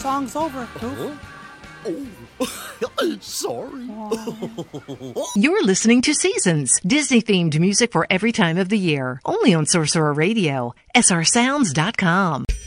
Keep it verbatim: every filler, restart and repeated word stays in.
song's over, Goof. Oh, sorry. You're listening to Seasons, Disney-themed music for every time of the year. Only on Sorcerer Radio, S R sounds dot com.